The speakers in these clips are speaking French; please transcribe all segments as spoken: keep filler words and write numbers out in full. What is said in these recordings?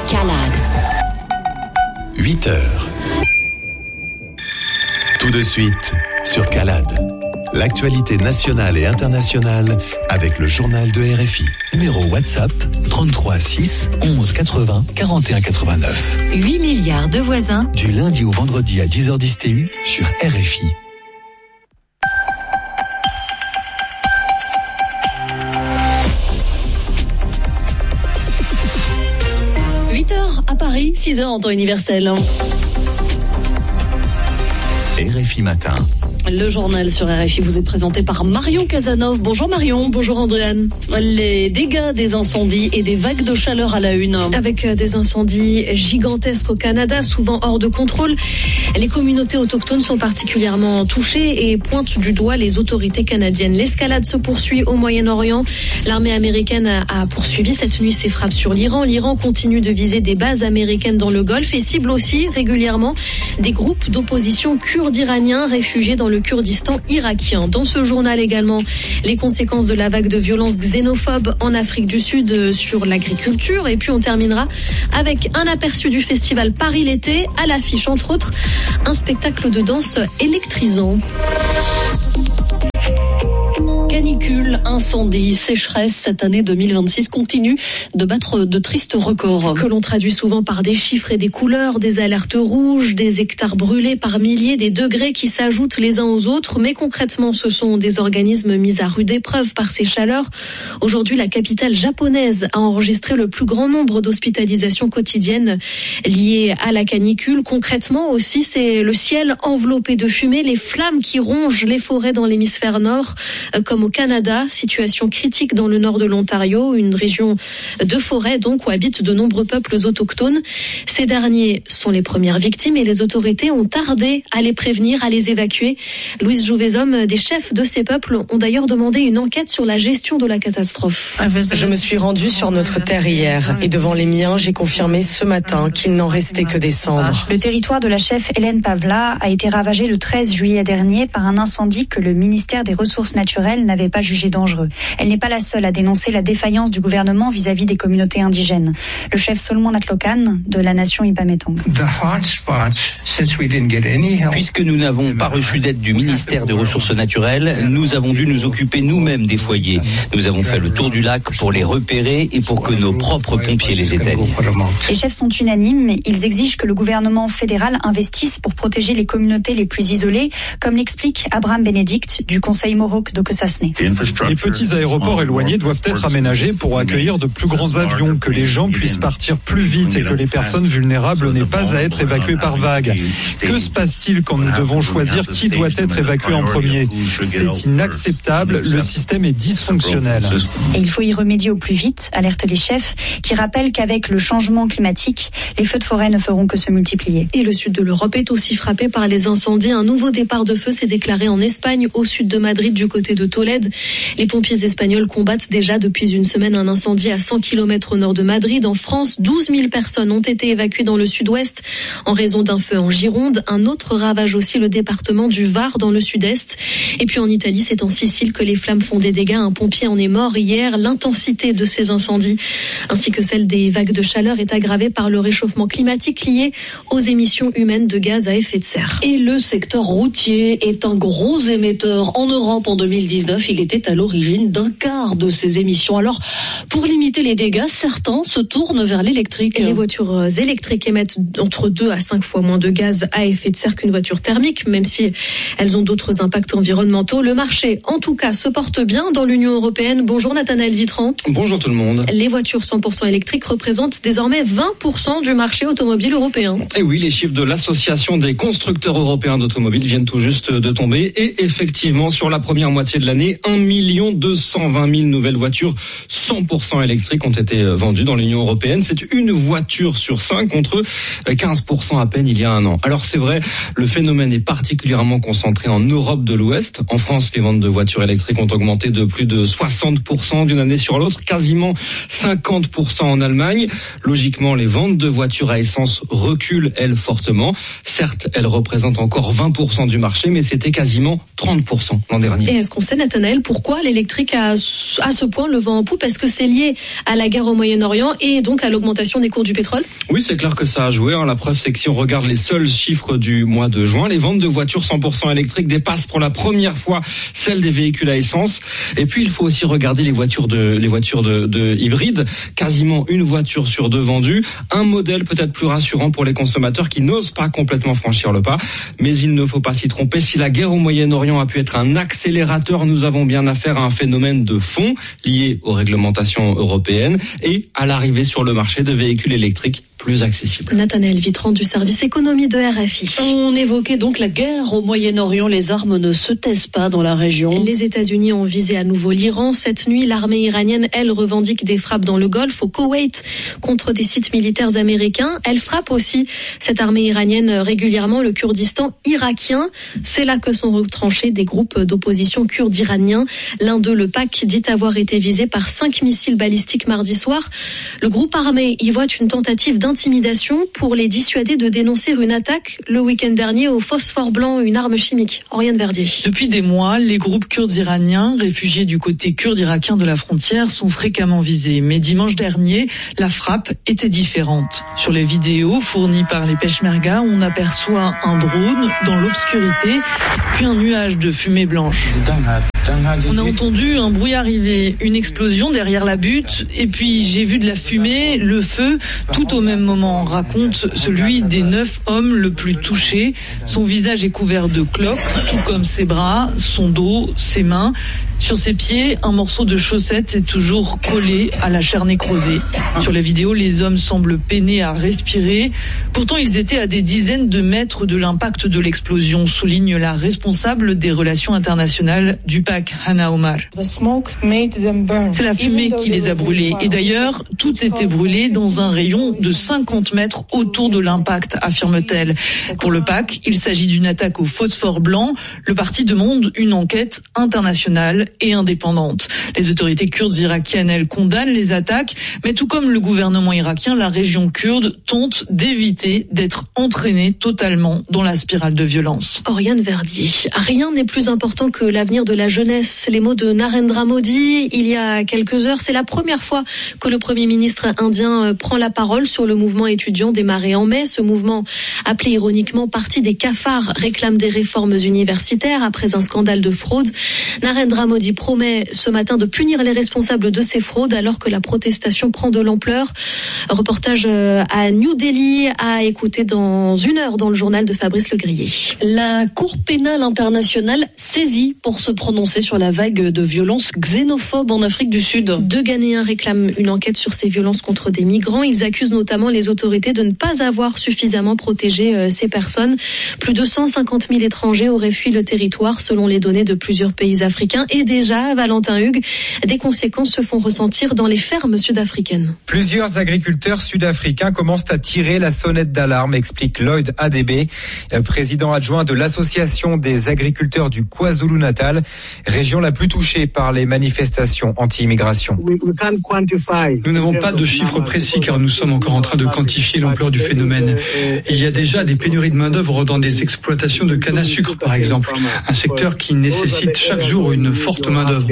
Calade. huit heures. Tout de suite sur Calade. L'actualité nationale et internationale avec le journal de R F I. Numéro WhatsApp trente-trois six onze quatre-vingts quarante et un quatre-vingt-neuf. huit milliards de voisins. Du lundi au vendredi à dix heures dix T U sur R F I. huit heures à Paris, six heures en temps universel. R F I Matin. Le journal sur R F I vous est présenté par Marion Casanov. Bonjour Marion. Bonjour Andréane. Les dégâts des incendies et des vagues de chaleur à la une. Avec des incendies gigantesques au Canada, souvent hors de contrôle, les communautés autochtones sont particulièrement touchées et pointent du doigt les autorités canadiennes. L'escalade se poursuit au Moyen-Orient. L'armée américaine a poursuivi cette nuit ses frappes sur l'Iran. L'Iran continue de viser des bases américaines dans le Golfe et cible aussi régulièrement des groupes d'opposition kurdes iraniens réfugiés dans le Kurdistan irakien. Dans ce journal également, les conséquences de la vague de violence xénophobe en Afrique du Sud sur l'agriculture. Et puis on terminera avec un aperçu du festival Paris l'été, à l'affiche entre autres un spectacle de danse électrisant. Canicule, incendie, sécheresse, cette année deux mille vingt-six continue de battre de tristes records. Que l'on traduit souvent par des chiffres et des couleurs, des alertes rouges, des hectares brûlés par milliers, des degrés qui s'ajoutent les uns aux autres. Mais concrètement, ce sont des organismes mis à rude épreuve par ces chaleurs. Aujourd'hui, la capitale japonaise a enregistré le plus grand nombre d'hospitalisations quotidiennes liées à la canicule. Concrètement aussi, c'est le ciel enveloppé de fumée, les flammes qui rongent les forêts dans l'hémisphère nord, comme au Canada, situation critique dans le nord de l'Ontario, une région de forêt donc où habitent de nombreux peuples autochtones. Ces derniers sont les premières victimes et les autorités ont tardé à les prévenir, à les évacuer. Louise Jouvezhomme, des chefs de ces peuples, ont d'ailleurs demandé une enquête sur la gestion de la catastrophe. Je me suis rendue sur notre terre hier et devant les miens, j'ai confirmé ce matin qu'il n'en restait que des cendres. Le territoire de la chef Hélène Pavla a été ravagé le treize juillet dernier par un incendie que le ministère des Ressources naturelles n'avait pas jugé dangereux. Elle n'est pas la seule à dénoncer la défaillance du gouvernement vis-à-vis des communautés indigènes. Le chef Solomon Atlokan de la nation Ipametong. Puisque nous n'avons pas reçu d'aide du ministère des Ressources naturelles, nous avons dû nous occuper nous-mêmes des foyers. Nous avons fait le tour du lac pour les repérer et pour que nos propres pompiers les éteignent. Les chefs sont unanimes. Ils exigent que le gouvernement fédéral investisse pour protéger les communautés les plus isolées, comme l'explique Abraham Bénédicte du Conseil Mohawk d'Okosasne. Les petits aéroports éloignés doivent être aménagés pour accueillir de plus grands avions, que les gens puissent partir plus vite et que les personnes vulnérables n'aient pas à être évacuées par vagues. Que se passe-t-il quand nous devons choisir qui doit être évacué en premier ? C'est inacceptable, le système est dysfonctionnel. Et il faut y remédier au plus vite, alertent les chefs, qui rappellent qu'avec le changement climatique, les feux de forêt ne feront que se multiplier. Et le sud de l'Europe est aussi frappé par les incendies. Un nouveau départ de feu s'est déclaré en Espagne, au sud de Madrid, du côté de Tolède. Les pompiers espagnols combattent déjà depuis une semaine un incendie à cent kilomètres au nord de Madrid. En France, douze mille personnes ont été évacuées dans le sud-ouest en raison d'un feu en Gironde. Un autre ravage aussi le département du Var dans le sud-est. Et puis en Italie, c'est en Sicile que les flammes font des dégâts. Un pompier en est mort hier. L'intensité de ces incendies, ainsi que celle des vagues de chaleur, est aggravée par le réchauffement climatique lié aux émissions humaines de gaz à effet de serre. Et le secteur routier est un gros émetteur. En Europe, en deux mille dix-neuf, il était à l'origine d'un quart de ces émissions. Alors, pour limiter les dégâts, certains se tournent vers l'électrique. Et les voitures électriques émettent entre deux à cinq fois moins de gaz à effet de serre qu'une voiture thermique, même si elles ont d'autres impacts environnementaux. Le marché, en tout cas, se porte bien dans l'Union européenne. Bonjour Nathanaël Vitran. Bonjour tout le monde. Les voitures cent pour cent électriques représentent désormais vingt pour cent du marché automobile européen. Et oui, les chiffres de l'Association des constructeurs européens d'automobiles viennent tout juste de tomber. Et effectivement, sur la première moitié de l'année, un million deux cent vingt mille nouvelles voitures cent pour cent électriques ont été vendues dans l'Union européenne. C'est une voiture sur cinq contre quinze pour cent à peine il y a un an. Alors c'est vrai, le phénomène est particulièrement concentré en Europe de l'Ouest. En France, les ventes de voitures électriques ont augmenté de plus de soixante pour cent d'une année sur l'autre, quasiment cinquante pour cent en Allemagne. Logiquement, les ventes de voitures à essence reculent, elles, fortement. Certes, elles représentent encore vingt pour cent du marché, mais c'était quasiment trente pour cent l'an dernier. Et est-ce qu'on sait, Nathanaël, Nathanaël, pourquoi l'électrique a à ce point le vent en poupe? Est-ce que c'est lié à la guerre au Moyen-Orient et donc à l'augmentation des cours du pétrole? Oui, c'est clair que ça a joué. Hein. La preuve, c'est que si on regarde les seuls chiffres du mois de juin, les ventes de voitures cent pour cent électriques dépassent pour la première fois celles des véhicules à essence. Et puis, il faut aussi regarder les voitures de, les voitures de, de hybrides. Quasiment une voiture sur deux vendue. Un modèle peut-être plus rassurant pour les consommateurs qui n'osent pas complètement franchir le pas. Mais il ne faut pas s'y tromper. Si la guerre au Moyen-Orient a pu être un accélérateur, nous avons bien affaire à un phénomène de fond lié aux réglementations européennes et à l'arrivée sur le marché de véhicules électriques plus accessibles. Nathanaël Vitran du service économie de R F I. On évoquait donc la guerre au Moyen-Orient. Les armes ne se taisent pas dans la région. Les États-Unis ont visé à nouveau l'Iran. Cette nuit, l'armée iranienne, elle, revendique des frappes dans le Golfe, au Koweït, contre des sites militaires américains. Elle frappe aussi, cette armée iranienne, régulièrement le Kurdistan irakien. C'est là que sont retranchés des groupes d'opposition kurdes iraniens. L'un d'eux, le P A C, dit avoir été visé par cinq missiles balistiques mardi soir. Le groupe armé y voit une tentative d'intimidation pour les dissuader de dénoncer une attaque le week-end dernier au phosphore blanc, une arme chimique. Oriane Verdier. Depuis des mois, les groupes kurdes iraniens, réfugiés du côté kurde irakien de la frontière, sont fréquemment visés. Mais dimanche dernier, la frappe était différente. Sur les vidéos fournies par les Peshmerga, on aperçoit un drone dans l'obscurité, puis un nuage de fumée blanche. On a entendu un bruit arriver, une explosion derrière la butte, et puis j'ai vu de la fumée, le feu, tout au même moment, raconte celui des neuf hommes le plus touché. Son visage est couvert de cloques, tout comme ses bras, son dos, ses mains. Sur ses pieds, un morceau de chaussette est toujours collé à la chair nécrosée. Sur la vidéo, les hommes semblent peiner à respirer. Pourtant, ils étaient à des dizaines de mètres de l'impact de l'explosion, souligne la responsable des relations internationales du P A C, Hannah Omar. C'est la fumée qui les a brûlés. Et d'ailleurs, tout était brûlé dans un rayon de cinquante mètres autour de l'impact, affirme-t-elle. Pour le P A C, il s'agit d'une attaque au phosphore blanc. Le parti demande une enquête internationale et indépendante. Les autorités kurdes irakiennes, elles, condamnent les attaques, mais tout comme le gouvernement irakien, la région kurde tente d'éviter d'être entraînée totalement dans la spirale de violence. Oriane Verdier. Rien n'est plus important que l'avenir de la jeunesse. Les mots de Narendra Modi, il y a quelques heures, c'est la première fois que le Premier ministre indien prend la parole sur le mouvement étudiant démarré en mai. Ce mouvement, appelé ironiquement Parti des cafards, réclame des réformes universitaires après un scandale de fraude. Narendra Modi promet ce matin de punir les responsables de ces fraudes alors que la protestation prend de l'ampleur. Reportage à New Delhi à écouter dans une heure dans le journal de Fabrice Legrier. La Cour pénale internationale saisie pour se prononcer sur la vague de violences xénophobes en Afrique du Sud. Deux Ghanéens réclament une enquête sur ces violences contre des migrants. Ils accusent notamment les autorités de ne pas avoir suffisamment protégé ces personnes. Plus de cent cinquante mille étrangers auraient fui le territoire selon les données de plusieurs pays africains. Et déjà, Valentin Hugues, des conséquences se font ressentir dans les fermes sud-africaines. Plusieurs agriculteurs sud-africains commencent à tirer la sonnette d'alarme, explique Lloyd Adebe, président adjoint de l'association des agriculteurs du KwaZulu-Natal, région la plus touchée par les manifestations anti-immigration. Nous n'avons pas de chiffres précis car nous sommes encore en train de quantifier l'ampleur du phénomène. Il y a déjà des pénuries de main-d'œuvre dans des exploitations de canne à sucre, par exemple, un secteur qui nécessite chaque jour une forte main-d'œuvre.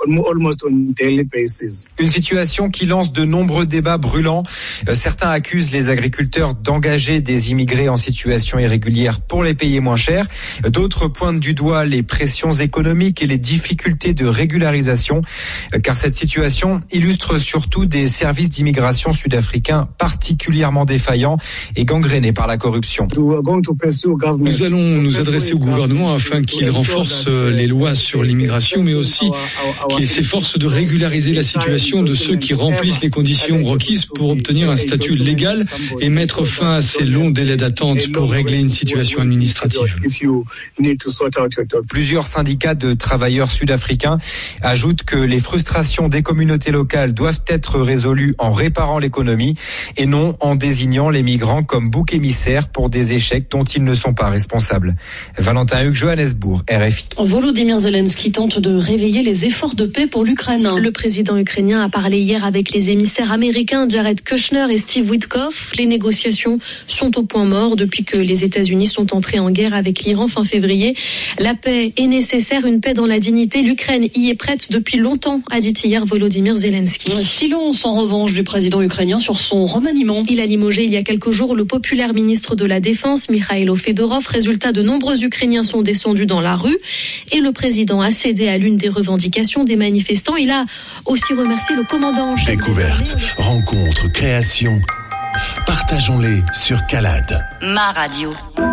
Une situation qui lance de nombreux débats brûlants. Certains accusent les agriculteurs d'engager des immigrés en situation irrégulière pour les payer moins cher. D'autres pointent du doigt les pressions économiques et les difficultés de régularisation, car cette situation illustre surtout des services d'immigration sud-africains particulièrement défaillants et gangrénés par la corruption. Nous allons nous adresser au gouvernement afin qu'il renforce les lois sur l'immigration, mais aussi qu'il s'efforce de régulariser la situation de ceux qui remplissent les conditions requises pour obtenir un statut légal et mettre fin à ces longs délais d'attente pour régler une situation administrative. Plusieurs syndicats de travailleurs sud-africains ajoutent que les frustrations des communautés locales doivent être résolues en réparant l'économie et non en désignant les migrants comme boucs émissaires pour des échecs dont ils ne sont pas responsables. Valentin Hugues, Johannesburg, R F I. Volodymyr Zelensky tente de réveiller les efforts de paix pour l'Ukraine. Le président ukrainien a parlé hier avec les émissaires américains Jared Kushner et Steve Witkoff. Les négociations sont au point mort depuis que les États-Unis sont entrés en guerre avec l'Iran fin février. La paix est nécessaire, une paix dans la dignité. L'Ukraine y est prête depuis longtemps, a dit hier Volodymyr Zelensky. Silence en revanche du président ukrainien sur son remaniement. Il a limogé il y a quelques jours le populaire ministre de la Défense, Mikhailo Fedorov. Résultat, de nombreux Ukrainiens sont descendus dans la rue et le président a cédé à l'une des revendications des manifestants. Il a aussi remercié le commandant en chef. Découverte, rencontre, création. Partageons-les sur Calade. Ma radio.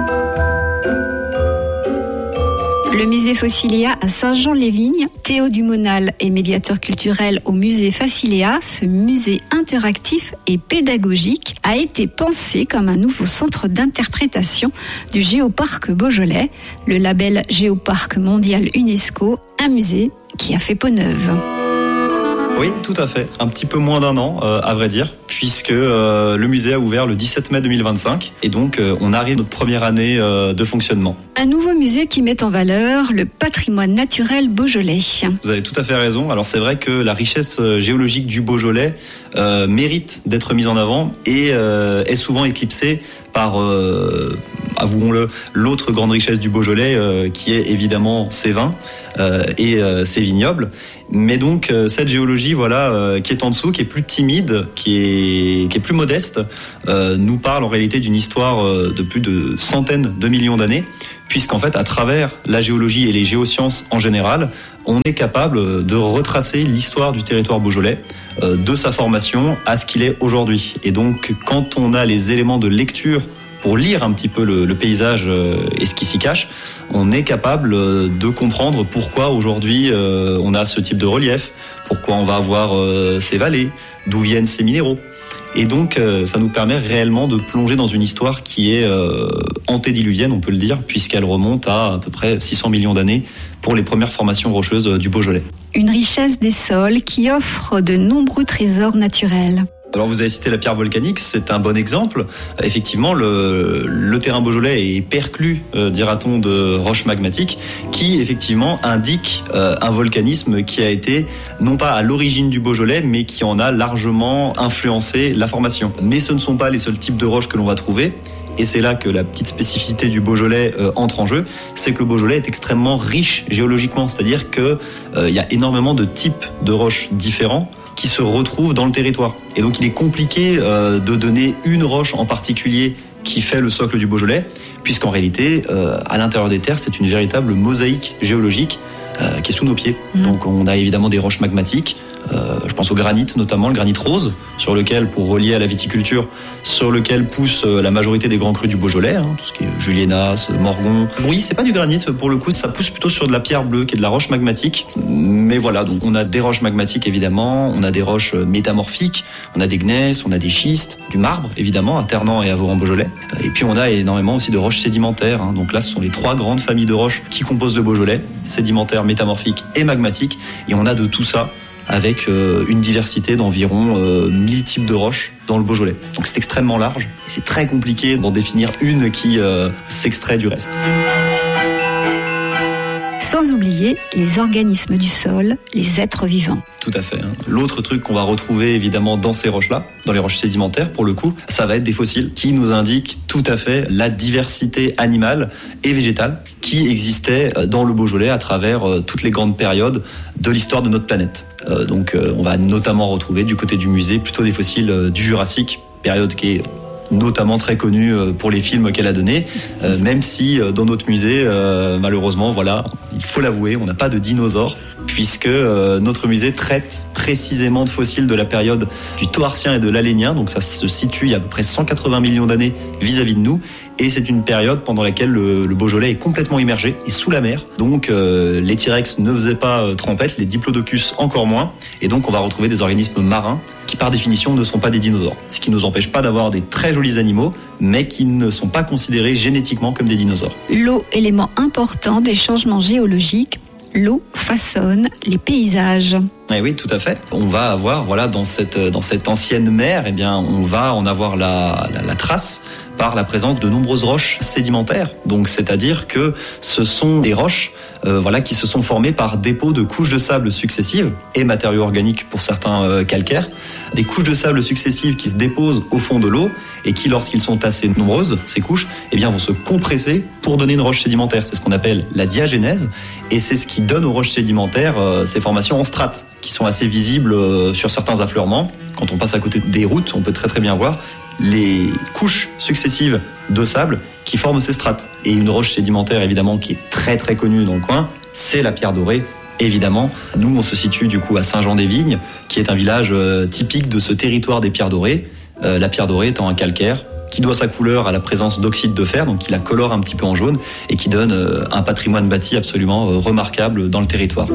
Le musée Fossiléa à Saint-Jean-les-Vignes. Théo Dumonal est médiateur culturel au musée Fossiléa. Ce musée interactif et pédagogique a été pensé comme un nouveau centre d'interprétation du Géoparc Beaujolais, le label Géoparc mondial UNESCO, un musée qui a fait peau neuve. Oui, tout à fait. Un petit peu moins d'un an, euh, à vrai dire, puisque euh, le musée a ouvert le dix-sept mai deux mille vingt-cinq et donc euh, on arrive à notre première année euh, de fonctionnement. Un nouveau musée qui met en valeur le patrimoine naturel beaujolais. Vous avez tout à fait raison. Alors c'est vrai que la richesse géologique du Beaujolais euh, mérite d'être mise en avant et euh, est souvent éclipsée par, euh, avouons-le, l'autre grande richesse du Beaujolais, euh, qui est évidemment ses vins euh, et euh, ses vignobles. Mais donc euh, cette géologie, voilà, euh, qui est en dessous, qui est plus timide, qui est, qui est plus modeste, euh, nous parle en réalité d'une histoire euh, de plus de centaines de millions d'années, puisqu'en fait, à travers la géologie et les géosciences en général, on est capable de retracer l'histoire du territoire beaujolais, euh, de sa formation à ce qu'il est aujourd'hui. Et donc, quand on a les éléments de lecture pour lire un petit peu le, le paysage euh, et ce qui s'y cache, on est capable euh, de comprendre pourquoi aujourd'hui euh, on a ce type de relief, pourquoi on va avoir euh, ces vallées, d'où viennent ces minéraux. Et donc, euh, ça nous permet réellement de plonger dans une histoire qui est euh, antédiluvienne, on peut le dire, puisqu'elle remonte à à peu près six cents millions d'années pour les premières formations rocheuses du Beaujolais. Une richesse des sols qui offre de nombreux trésors naturels. Alors vous avez cité la pierre volcanique, c'est un bon exemple. Effectivement, le, le terrain beaujolais est perclus, euh, dira-t-on, de roches magmatiques qui effectivement indiquent euh, un volcanisme qui a été non pas à l'origine du Beaujolais, mais qui en a largement influencé la formation. Mais ce ne sont pas les seuls types de roches que l'on va trouver. Et c'est là que la petite spécificité du Beaujolais euh, entre en jeu, c'est que le Beaujolais est extrêmement riche géologiquement, c'est-à-dire qu'il euh, y a énormément de types de roches différents qui se retrouvent dans le territoire. Et donc il est compliqué euh, de donner une roche en particulier qui fait le socle du Beaujolais, puisqu'en réalité, euh, à l'intérieur des terres, c'est une véritable mosaïque géologique euh, qui est sous nos pieds. Mmh. Donc on a évidemment des roches magmatiques, euh, je pense au granit notamment, le granit rose, sur lequel, pour relier à la viticulture, sur lequel pousse la majorité des grands crus du Beaujolais, hein, tout ce qui est Juliénas, Morgon. Oui, c'est pas du granit pour le coup, ça pousse plutôt sur de la pierre bleue, qui est de la roche magmatique. Mais voilà, donc on a des roches magmatiques évidemment, on a des roches métamorphiques, on a des gneiss, on a des schistes, du marbre évidemment, à Ternant et à Vauran-Beaujolais. Et puis on a énormément aussi de roches sédimentaires. Hein. Donc là, ce sont les trois grandes familles de roches qui composent le Beaujolais, sédimentaires, métamorphiques et magmatiques. Et on a de tout ça avec euh, une diversité d'environ euh, mille types de roches dans le Beaujolais. Donc c'est extrêmement large et c'est très compliqué d'en définir une qui euh, s'extrait du reste. Sans oublier les organismes du sol, les êtres vivants. Tout à fait. L'autre truc qu'on va retrouver évidemment dans ces roches-là, dans les roches sédimentaires pour le coup, ça va être des fossiles qui nous indiquent tout à fait la diversité animale et végétale qui existait dans le Beaujolais à travers toutes les grandes périodes de l'histoire de notre planète. Donc on va notamment retrouver du côté du musée plutôt des fossiles du Jurassique, période qui est notamment très connue pour les films qu'elle a donnés, euh, même si euh, dans notre musée, euh, malheureusement, voilà, il faut l'avouer, on n'a pas de dinosaures, puisque euh, notre musée traite précisément de fossiles de la période du Toarcien et de l'Alénien, donc ça se situe il y a à peu près cent quatre-vingts millions d'années vis-à-vis de nous, et c'est une période pendant laquelle le, le Beaujolais est complètement immergé et sous la mer, donc euh, les T-Rex ne faisaient pas euh, trempette, les Diplodocus encore moins, et donc on va retrouver des organismes marins qui par définition ne sont pas des dinosaures, ce qui ne nous empêche pas d'avoir des très jolis animaux, mais qui ne sont pas considérés génétiquement comme des dinosaures. L'eau, élément important des changements géologiques, l'eau façonne les paysages. Eh oui, tout à fait. On va avoir, voilà, dans cette dans cette ancienne mer, eh bien, on va en avoir la, la, la trace par la présence de nombreuses roches sédimentaires. Donc, c'est-à-dire que ce sont des roches, euh, voilà, qui se sont formées par dépôt de couches de sable successives et matériaux organiques pour certains euh, calcaires, des couches de sable successives qui se déposent au fond de l'eau et qui, lorsqu'ils sont assez nombreuses, ces couches, eh bien, vont se compresser pour donner une roche sédimentaire. C'est ce qu'on appelle la diagénèse, et c'est ce qui donne aux roches sédimentaires euh, ces formations en strates, qui sont assez visibles euh, sur certains affleurements. Quand on passe à côté des routes, on peut très très bien voir les couches successives de sable qui forment ces strates. Et une roche sédimentaire, évidemment, qui est très très connue dans le coin, c'est la pierre dorée. Évidemment, nous, on se situe du coup à Saint-Jean-des-Vignes, qui est un village euh, typique de ce territoire des pierres dorées. Euh, la pierre dorée étant un calcaire qui doit sa couleur à la présence d'oxyde de fer, donc qui la colore un petit peu en jaune et qui donne euh, un patrimoine bâti absolument euh, remarquable dans le territoire.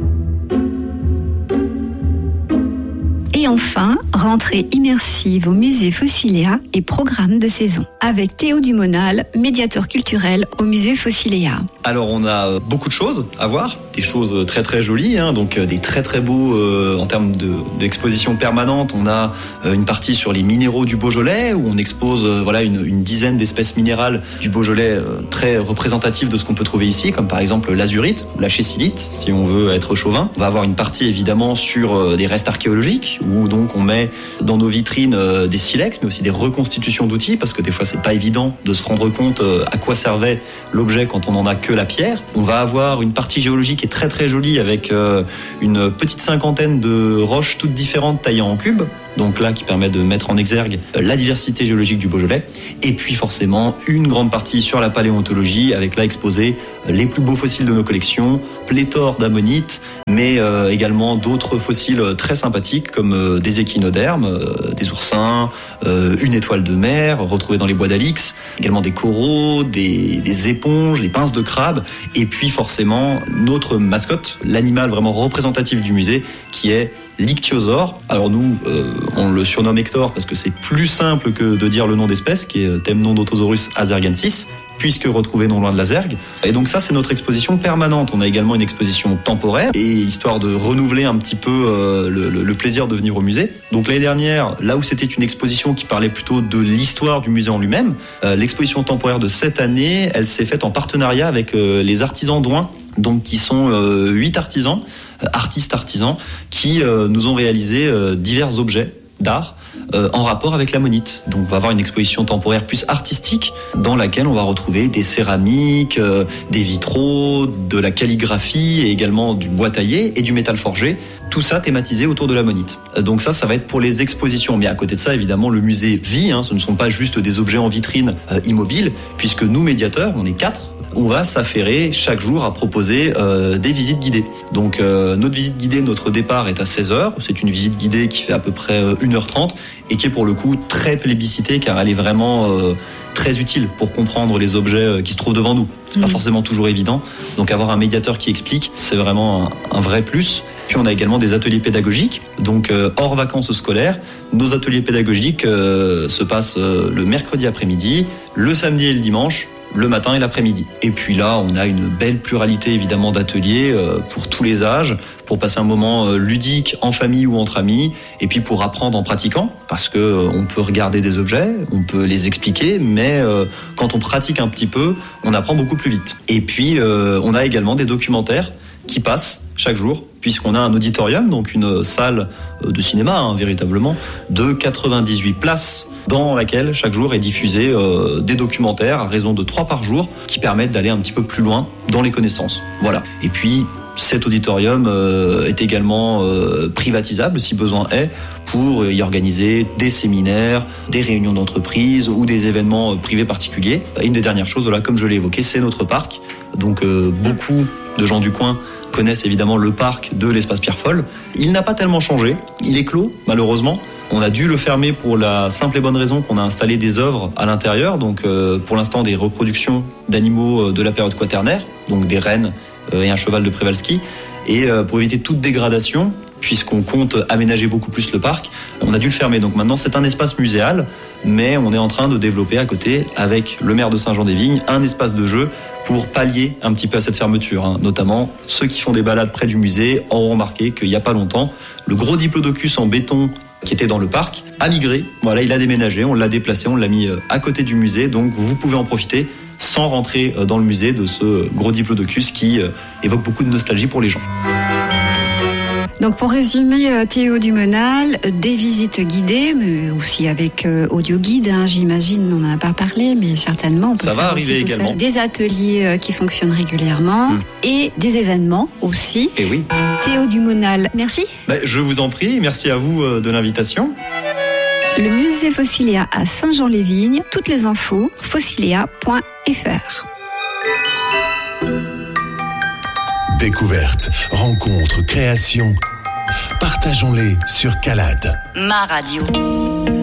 Et enfin, rentrée immersive au musée Fossiléa et programme de saison. Avec Théo Dumonal, médiateur culturel au musée Fossiléa. Alors on a beaucoup de choses à voir, des choses très très jolies, hein, donc des très très beaux euh, en termes de, d'exposition permanente. On a euh, une partie sur les minéraux du Beaujolais où on expose euh, voilà une, une dizaine d'espèces minérales du Beaujolais euh, très représentatives de ce qu'on peut trouver ici, comme par exemple l'azurite ou la schistite, si on veut être chauvin. On va avoir une partie évidemment sur euh, des restes archéologiques où donc on met dans nos vitrines euh, des silex, mais aussi des reconstitutions d'outils, parce que des fois c'est pas évident de se rendre compte euh, à quoi servait l'objet quand on en a que la pierre. On va avoir une partie géologique qui est très très jolie avec euh, une petite cinquantaine de roches toutes différentes taillées en cubes. Donc là, qui permet de mettre en exergue la diversité géologique du Beaujolais. Et puis forcément, une grande partie sur la paléontologie, avec là exposé les plus beaux fossiles de nos collections, pléthore d'ammonites, mais euh, également d'autres fossiles très sympathiques, comme euh, des échinodermes, euh, des oursins, euh, une étoile de mer retrouvée dans les bois d'Alix, également des coraux, des, des éponges, les pinces de crabe, et puis forcément notre mascotte, l'animal vraiment représentatif du musée, qui est l'ichthyosaure. Alors nous, euh, on le surnomme Hector parce que c'est plus simple que de dire le nom d'espèce, qui est Temnodontosaurus azergensis, puisque retrouvé non loin de la Zergue. Et donc ça, c'est notre exposition permanente. On a également une exposition temporaire, et histoire de renouveler un petit peu euh, le, le, le plaisir de venir au musée. Donc l'année dernière, là où c'était une exposition qui parlait plutôt de l'histoire du musée en lui-même, euh, l'exposition temporaire de cette année, elle s'est faite en partenariat avec euh, les artisans d'Oin, donc qui sont euh, huit artisans, euh, artistes artisans, qui euh, nous ont réalisé euh, divers objets d'art euh, en rapport avec l'ammonite. Donc on va avoir une exposition temporaire plus artistique dans laquelle on va retrouver des céramiques, euh, des vitraux, de la calligraphie et également du bois taillé et du métal forgé. Tout ça thématisé autour de l'ammonite. Donc ça, ça va être pour les expositions. Mais à côté de ça, évidemment, le musée vit. Hein, ce ne sont pas juste des objets en vitrine euh, immobiles, puisque nous, médiateurs, on est quatre, on va s'affairer chaque jour à proposer euh, des visites guidées. Donc euh, notre visite guidée, notre départ est à seize heures. C'est une visite guidée qui fait à peu près euh, une heure trente et qui est pour le coup très plébiscitée, car elle est vraiment euh, très utile pour comprendre les objets euh, qui se trouvent devant nous. C'est mmh. pas forcément toujours évident. Donc avoir un médiateur qui explique, c'est vraiment un, un vrai plus. Puis on a également des ateliers pédagogiques, donc euh, hors vacances scolaires. Nos ateliers pédagogiques euh, se passent euh, le mercredi après-midi, le samedi et le dimanche, le matin et l'après-midi. Et puis là, on a une belle pluralité évidemment d'ateliers euh, pour tous les âges, pour passer un moment euh, ludique en famille ou entre amis, et puis pour apprendre en pratiquant, parce que euh, on peut regarder des objets, on peut les expliquer, mais euh, quand on pratique un petit peu, on apprend beaucoup plus vite. Et puis, euh, on a également des documentaires qui passent chaque jour, puisqu'on a un auditorium, donc une salle de cinéma, hein, véritablement, de quatre-vingt-dix-huit places, dans laquelle chaque jour est diffusé euh, des documentaires à raison de trois par jour, qui permettent d'aller un petit peu plus loin dans les connaissances. Voilà. Et puis, cet auditorium euh, est également euh, privatisable, si besoin est, pour y organiser des séminaires, des réunions d'entreprise ou des événements euh, privés particuliers. Et une des dernières choses, voilà, comme je l'ai évoqué, c'est notre parc. Donc, euh, beaucoup de gens du coin connaissent évidemment le parc de l'espace Pierrefolle. Il n'a pas tellement changé. Il est clos, malheureusement. On a dû le fermer pour la simple et bonne raison qu'on a installé des œuvres à l'intérieur. Donc, euh, pour l'instant, des reproductions d'animaux de la période quaternaire, donc des rennes euh, et un cheval de Przewalski. Et euh, pour éviter toute dégradation, puisqu'on compte aménager beaucoup plus le parc, on a dû le fermer. Donc maintenant, c'est un espace muséal mais on est en train de développer à côté, avec le maire de Saint-Jean-des-Vignes, un espace de jeu pour pallier un petit peu à cette fermeture. Hein. Notamment, ceux qui font des balades près du musée auront remarqué qu'il n'y a pas longtemps, le gros diplodocus en béton qui était dans le parc a migré. Voilà, il a déménagé, on l'a déplacé, on l'a mis à côté du musée, donc vous pouvez en profiter sans rentrer dans le musée de ce gros diplodocus qui évoque beaucoup de nostalgie pour les gens. Donc pour résumer, Théo Dumonal, des visites guidées, mais aussi avec euh, audio guide, hein, j'imagine, on n'en a pas parlé, mais certainement on peut ça faire va aussi arriver tout également. Ça. Des ateliers euh, qui fonctionnent régulièrement mmh. et des événements aussi. Et oui. Théo Dumonal, merci. Bah, je vous en prie, merci à vous euh, de l'invitation. Le musée Fossiléa à Saint-Jean-les-Vignes, toutes les infos, fossiléa point f r. Découvertes, rencontres, créations, partageons-les sur Calade. Ma radio.